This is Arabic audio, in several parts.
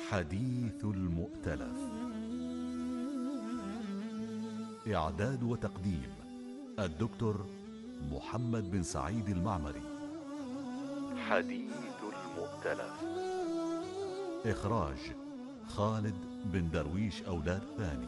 حديث المؤتلف. إعداد وتقديم الدكتور محمد بن سعيد المعمري. حديث المؤتلف. إخراج خالد بن درويش أولاد ثاني.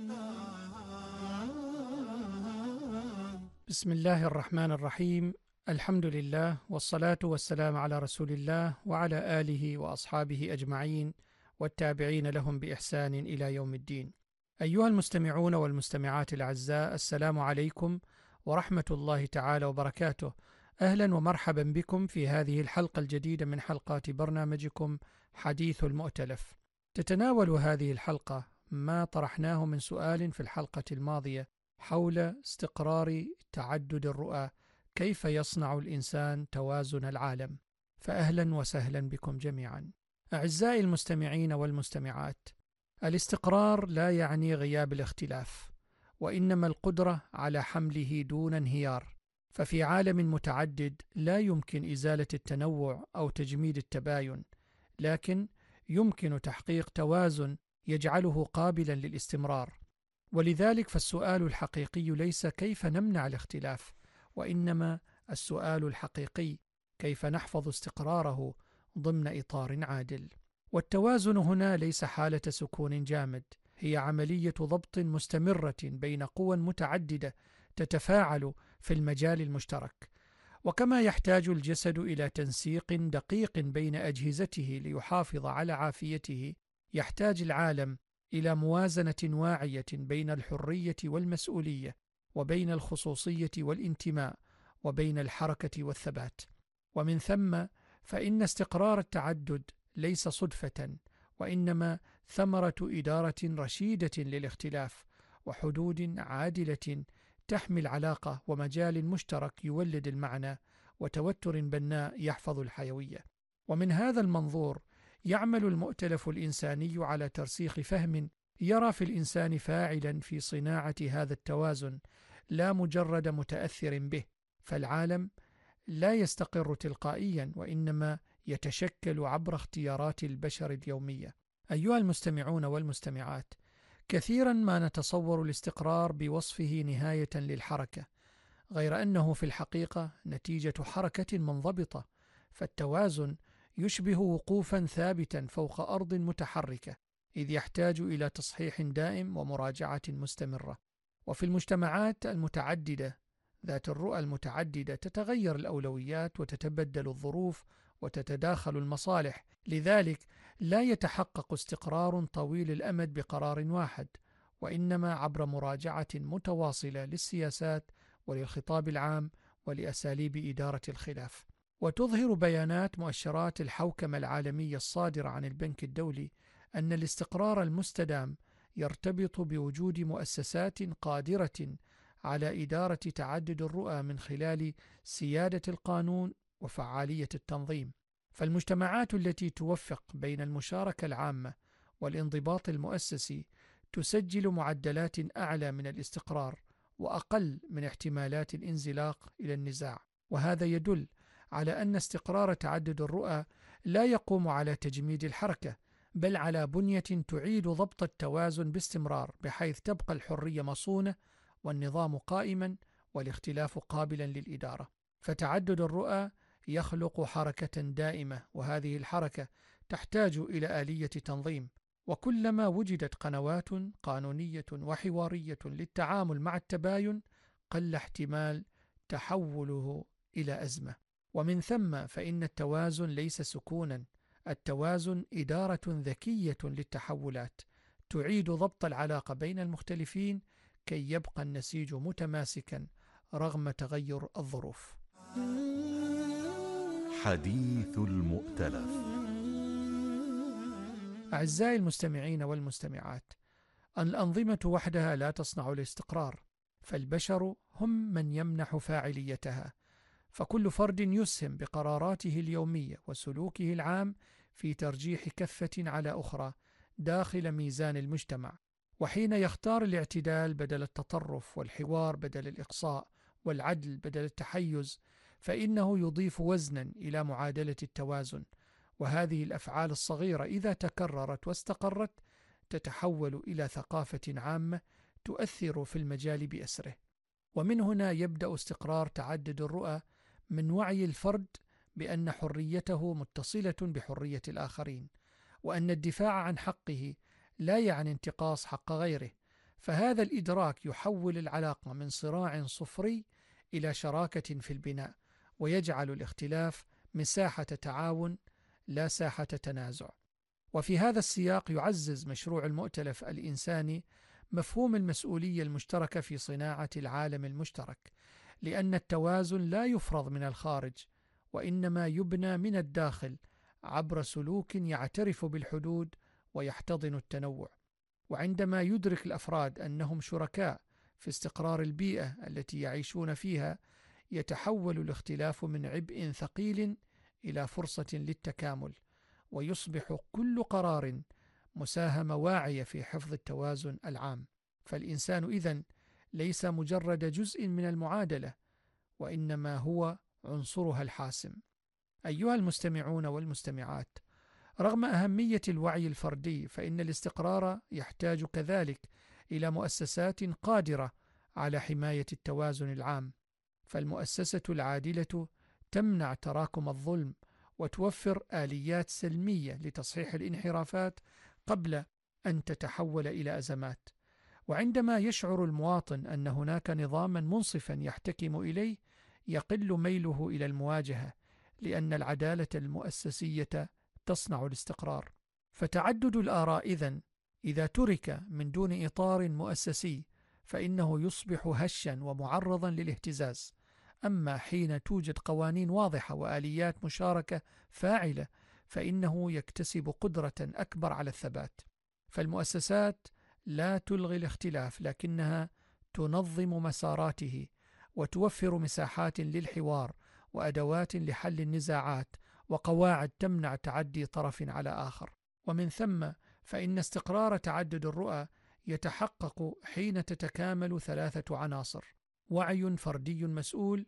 بسم الله الرحمن الرحيم. الحمد لله والصلاة والسلام على رسول الله وعلى آله وأصحابه أجمعين والتابعين لهم بإحسان إلى يوم الدين. أيها المستمعون والمستمعات الأعزاء، السلام عليكم ورحمة الله تعالى وبركاته. أهلا ومرحبا بكم في هذه الحلقة الجديدة من حلقات برنامجكم حديث المؤتلف. تتناول هذه الحلقة ما طرحناه من سؤال في الحلقة الماضية حول استقرار تعدد الرؤى، كيف يصنع الإنسان توازن العالم؟ فأهلا وسهلا بكم جميعا. أعزائي المستمعين والمستمعات، الاستقرار لا يعني غياب الاختلاف، وإنما القدرة على حمله دون انهيار. ففي عالم متعدد لا يمكن إزالة التنوع أو تجميد التباين، لكن يمكن تحقيق توازن يجعله قابلا للاستمرار. ولذلك فالسؤال الحقيقي ليس كيف نمنع الاختلاف، وإنما السؤال الحقيقي كيف نحفظ استقراره ضمن إطار عادل. والتوازن هنا ليس حالة سكون جامد، هي عملية ضبط مستمرة بين قوى متعددة تتفاعل في المجال المشترك. وكما يحتاج الجسد إلى تنسيق دقيق بين أجهزته ليحافظ على عافيته، يحتاج العالم إلى موازنة واعية بين الحرية والمسؤولية، وبين الخصوصية والانتماء، وبين الحركة والثبات. ومن ثم فإن استقرار التعدد ليس صدفة، وإنما ثمرة إدارة رشيدة للاختلاف، وحدود عادلة تحمي العلاقة، ومجال مشترك يولد المعنى، وتوتر بناء يحفظ الحيوية. ومن هذا المنظور يعمل المؤتلف الإنساني على ترسيخ فهم يرى في الإنسان فاعلا في صناعة هذا التوازن، لا مجرد متأثر به. فالعالم لا يستقر تلقائيا، وإنما يتشكل عبر اختيارات البشر اليومية. أيها المستمعون والمستمعات، كثيرا ما نتصور الاستقرار بوصفه نهاية للحركة، غير أنه في الحقيقة نتيجة حركة منضبطة. فالتوازن يشبه وقوفا ثابتا فوق أرض متحركة، إذ يحتاج إلى تصحيح دائم ومراجعة مستمرة. وفي المجتمعات المتعددة ذات الرؤى المتعددة تتغير الأولويات، وتتبدل الظروف، وتتداخل المصالح. لذلك لا يتحقق استقرار طويل الأمد بقرار واحد، وإنما عبر مراجعة متواصلة للسياسات وللخطاب العام ولأساليب إدارة الخلاف. وتظهر بيانات مؤشرات الحوكمة العالمية الصادرة عن البنك الدولي أن الاستقرار المستدام يرتبط بوجود مؤسسات قادرة على إدارة تعدد الرؤى من خلال سيادة القانون وفعالية التنظيم. فالمجتمعات التي توفق بين المشاركة العامة والانضباط المؤسسي تسجل معدلات أعلى من الاستقرار، وأقل من احتمالات الانزلاق إلى النزاع. وهذا يدل على أن استقرار تعدد الرؤى لا يقوم على تجميد الحركة، بل على بنية تعيد ضبط التوازن باستمرار، بحيث تبقى الحرية مصونة، والنظام قائما، والاختلاف قابلا للإدارة. فتعدد الرؤى يخلق حركة دائمة، وهذه الحركة تحتاج إلى آلية تنظيم. وكلما وجدت قنوات قانونية وحوارية للتعامل مع التباين، قل احتمال تحوله إلى أزمة. ومن ثم فإن التوازن ليس سكونا، التوازن إدارة ذكية للتحولات تعيد ضبط العلاقة بين المختلفين كي يبقى النسيج متماسكا رغم تغير الظروف. حديث المؤتلف. أعزائي المستمعين والمستمعات، الأنظمة وحدها لا تصنع الاستقرار، فالبشر هم من يمنح فاعليتها. فكل فرد يسهم بقراراته اليومية وسلوكه العام في ترجيح كفة على أخرى داخل ميزان المجتمع. وحين يختار الاعتدال بدل التطرف، والحوار بدل الإقصاء، والعدل بدل التحيز، فإنه يضيف وزنا إلى معادلة التوازن، وهذه الأفعال الصغيرة إذا تكررت واستقرت تتحول إلى ثقافة عامة تؤثر في المجال بأسره. ومن هنا يبدأ استقرار تعدد الرؤى من وعي الفرد بأن حريته متصلة بحرية الآخرين، وأن الدفاع عن حقه لا يعني انتقاص حق غيره. فهذا الإدراك يحول العلاقة من صراع صفري إلى شراكة في البناء، ويجعل الاختلاف مساحة تعاون لا ساحة تنازع. وفي هذا السياق يعزز مشروع المؤتلف الإنساني مفهوم المسؤولية المشتركة في صناعة العالم المشترك، لأن التوازن لا يفرض من الخارج، وإنما يبنى من الداخل عبر سلوك يعترف بالحدود ويحتضن التنوع. وعندما يدرك الأفراد أنهم شركاء في استقرار البيئة التي يعيشون فيها، يتحول الاختلاف من عبء ثقيل إلى فرصة للتكامل، ويصبح كل قرار مساهمة واعية في حفظ التوازن العام. فالإنسان إذن ليس مجرد جزء من المعادلة، وإنما هو عنصرها الحاسم. أيها المستمعون والمستمعات، رغم أهمية الوعي الفردي، فإن الاستقرار يحتاج كذلك إلى مؤسسات قادرة على حماية التوازن العام. فالمؤسسة العادلة تمنع تراكم الظلم، وتوفر آليات سلمية لتصحيح الانحرافات قبل أن تتحول إلى أزمات. وعندما يشعر المواطن أن هناك نظاما منصفا يحتكم إليه، يقل ميله إلى المواجهة، لأن العدالة المؤسسية تصنع الاستقرار. فتعدد الآراء إذا ترك من دون إطار مؤسسي فإنه يصبح هشا ومعرضا للاهتزاز. أما حين توجد قوانين واضحة وآليات مشاركة فاعلة، فإنه يكتسب قدرة أكبر على الثبات. فالمؤسسات لا تلغي الاختلاف، لكنها تنظم مساراته، وتوفر مساحات للحوار، وأدوات لحل النزاعات، وقواعد تمنع تعدي طرف على آخر. ومن ثم فإن استقرار تعدد الرؤى يتحقق حين تتكامل ثلاثة عناصر: وعي فردي مسؤول،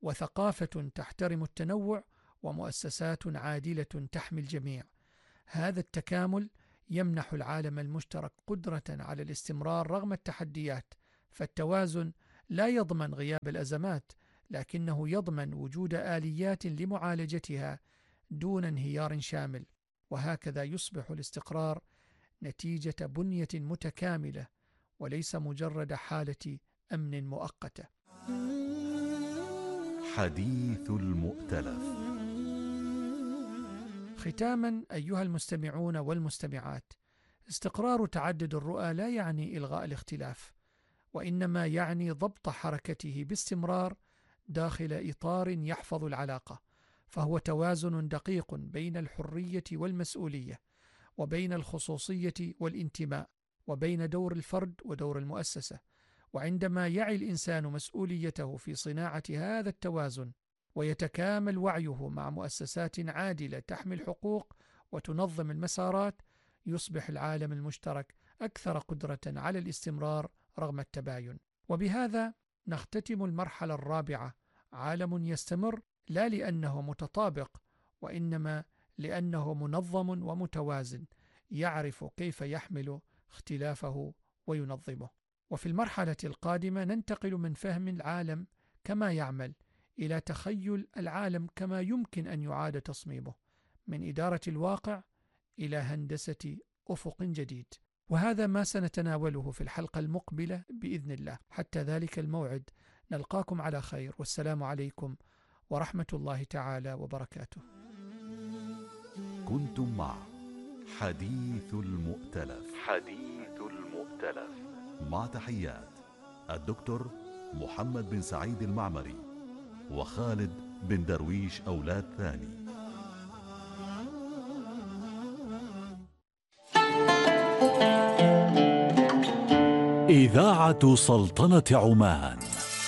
وثقافة تحترم التنوع، ومؤسسات عادلة تحمي الجميع. هذا التكامل يمنح العالم المشترك قدرة على الاستمرار رغم التحديات. فالتوازن لا يضمن غياب الأزمات، لكنه يضمن وجود آليات لمعالجتها دون انهيار شامل. وهكذا يصبح الاستقرار نتيجة بنية متكاملة، وليس مجرد حالة أمن مؤقتة. حديث المؤتلف. ختاما أيها المستمعون والمستمعات، استقرار تعدد الرؤى لا يعني إلغاء الاختلاف، وإنما يعني ضبط حركته باستمرار داخل إطار يحفظ العلاقة. فهو توازن دقيق بين الحرية والمسؤولية، وبين الخصوصية والانتماء، وبين دور الفرد ودور المؤسسة. وعندما يعي الإنسان مسؤوليته في صناعة هذا التوازن، ويتكامل وعيه مع مؤسسات عادلة تحمي الحقوق وتنظم المسارات، يصبح العالم المشترك أكثر قدرة على الاستمرار رغم التباين. وبهذا نختتم المرحلة الرابعة: عالم يستمر، لا لأنه متطابق، وإنما لأنه منظم ومتوازن، يعرف كيف يحمل اختلافه وينظمه. وفي المرحلة القادمة ننتقل من فهم العالم كما يعمل إلى تخيل العالم كما يمكن أن يعاد تصميمه، من إدارة الواقع إلى هندسة أفق جديد. وهذا ما سنتناوله في الحلقة المقبلة بإذن الله. حتى ذلك الموعد نلقاكم على خير، والسلام عليكم ورحمة الله تعالى وبركاته. كنتم مع حديث المؤتلف. حديث المؤتلف مع تحيات الدكتور محمد بن سعيد المعمري وخالد بن درويش أولاد ثاني. إذاعة سلطنة عمان.